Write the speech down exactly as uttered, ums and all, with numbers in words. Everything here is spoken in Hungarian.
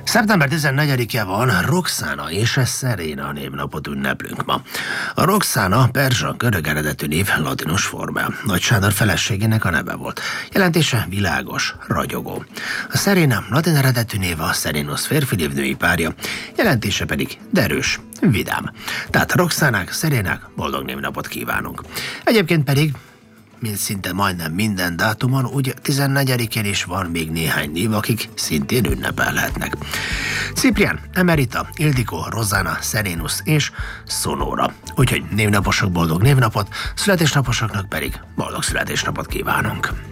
Szeptember tizennegyedike van, Roxana és Serena névnapot ünneplünk ma. A Roxana perzsa görög eredetű név, latinus formá. Nagy Sándor feleségének a neve volt. Jelentése világos, ragyogó. A Serena latin eredetű név a Serenus férfi név női párja, jelentése pedig derűs, vidám. Tehát Roxanák, Serénák boldog névnapot kívánunk. Egyébként pedig mint szinte majdnem minden dátumon, úgy tizennegyedikén is van még néhány név, akik szintén ünnepelhetnek. Ciprián, Emerita, Ildikó, Rozána, Serenus és Sonora. Úgyhogy névnaposok boldog névnapot, születésnaposoknak pedig boldog születésnapot kívánunk.